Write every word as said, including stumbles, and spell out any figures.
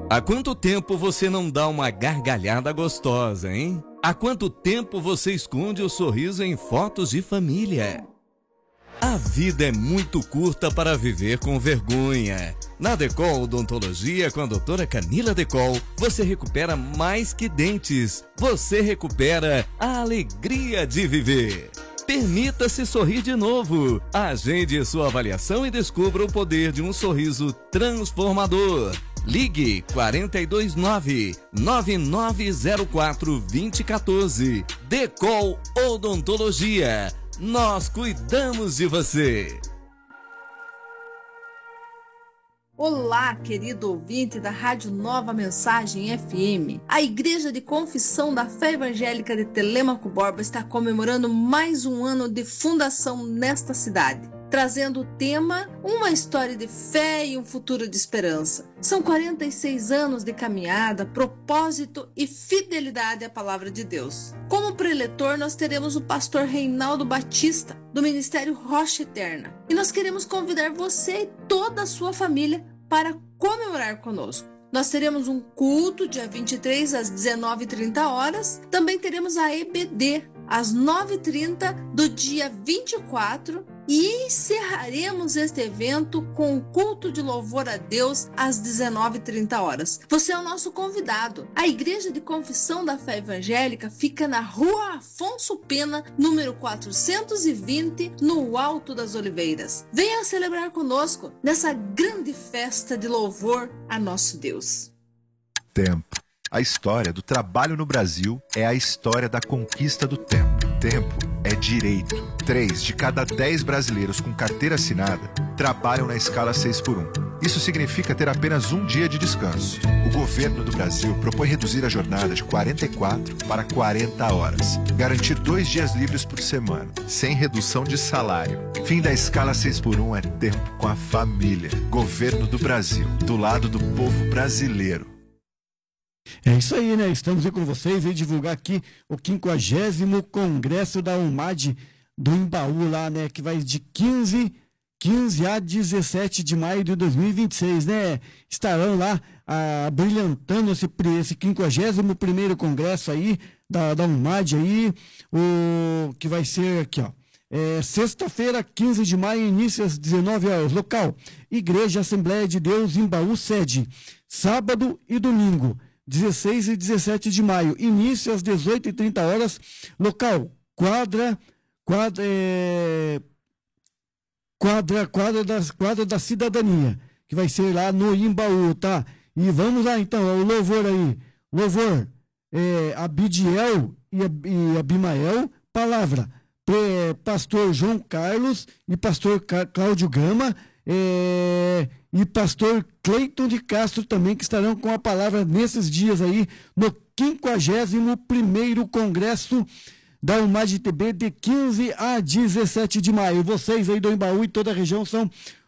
Há quanto tempo você não dá uma gargalhada gostosa, hein? Há quanto tempo você esconde o sorriso em fotos de família? A vida é muito curta para viver com vergonha. Na Decol Odontologia, com a doutora Camila Decol, você recupera mais que dentes. Você recupera a alegria de viver. Permita-se sorrir de novo. Agende sua avaliação e descubra o poder de um sorriso transformador. Ligue quatro dois nove, nove nove zero quatro, dois zero um quatro. Decol Odontologia. Nós cuidamos de você. Olá, querido ouvinte da Rádio Nova Mensagem F M. A Igreja de Confissão da Fé Evangélica de Telêmaco Borba está comemorando mais um ano de fundação nesta cidade, trazendo o tema Uma História de Fé e um Futuro de Esperança. São quarenta e seis anos de caminhada, propósito e fidelidade à Palavra de Deus. Como preletor, nós teremos o pastor Reinaldo Batista, do Ministério Rocha Eterna. E nós queremos convidar você e toda a sua família para comemorar conosco. Nós teremos um culto dia vinte e três às dezenove e trinta horas. Também teremos a E B D às nove e trinta do dia vinte e quatro. E encerraremos este evento com o culto de louvor a Deus às dezenove e trinta horas. Você é o nosso convidado. A Igreja de Confissão da Fé Evangélica fica na Rua Afonso Pena, número quatrocentos e vinte, no Alto das Oliveiras. Venha celebrar conosco nessa grande festa de louvor a nosso Deus. Tempo. A história do trabalho no Brasil é a história da conquista do tempo. Tempo é direito. Três de cada dez brasileiros com carteira assinada trabalham na escala seis por um. Isso significa ter apenas um dia de descanso. O governo do Brasil propõe reduzir a jornada de quarenta e quatro para quarenta horas. Garantir dois dias livres por semana, sem redução de salário. Fim da escala seis por um é tempo com a família. Governo do Brasil, do lado do povo brasileiro. É isso aí, né? Estamos aí com vocês e divulgar aqui o quinquagésimo Congresso da UMAD do Embaú lá, né? Que vai de quinze, quinze a dezessete de maio de dois mil e vinte e seis, né? Estarão lá ah, brilhantando esse, esse quinquagésimo primeiro Congresso aí da, da UMAD aí, o que vai ser aqui, ó. É, sexta-feira, quinze de maio, início às dezenove horas. Local: Igreja Assembleia de Deus Embaú, sede. Sábado e domingo, dezesseis e dezessete de maio, início às dezoito e trinta horas, local, quadra, quadra, é, quadra, quadra, das, quadra da cidadania, que vai ser lá no Embaú, tá? E vamos lá então, o louvor aí, louvor, é, Abidiel e, e Abimael, palavra, é, pastor João Carlos e pastor Cláudio Gama, é, e pastor Cleiton de Castro também, que estarão com a palavra nesses dias aí, no quinquagésimo primeiro Congresso da UMAD T B, de quinze a dezessete de maio. Vocês aí do Embaú e toda a região são